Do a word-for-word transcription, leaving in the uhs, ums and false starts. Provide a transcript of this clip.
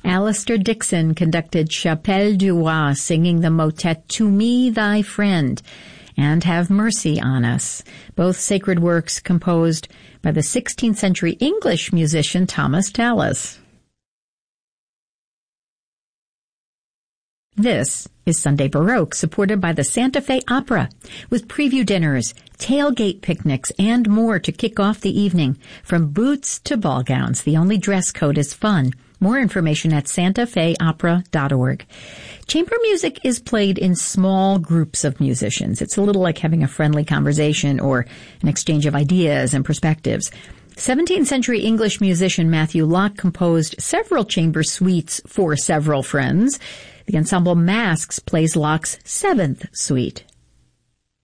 Alistair Dixon conducted Chapelle du Roi, singing the motet To Me, Thy Friend, and Have Mercy on Us, both sacred works composed by the sixteenth century English musician Thomas Tallis. This is Sunday Baroque, supported by the Santa Fe Opera, with preview dinners, tailgate picnics, and more to kick off the evening. From boots to ball gowns, the only dress code is fun. More information at santa fe opera dot org. Chamber music is played in small groups of musicians. It's a little like having a friendly conversation or an exchange of ideas and perspectives. seventeenth century English musician Matthew Locke composed several chamber suites for several friends. The ensemble Masks plays Locke's seventh suite.